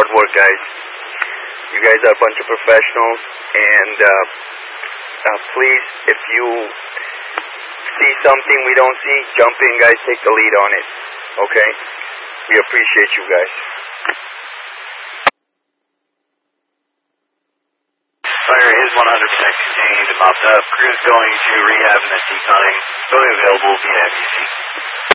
hard work, guys. You guys are a bunch of professionals, and please, if you see something we don't see, jump in, guys. Take the lead on it. Okay? We appreciate you guys. Fire is 100% contained. Popped up. Crew's going to rehab and then deconning. Fully available via MUC.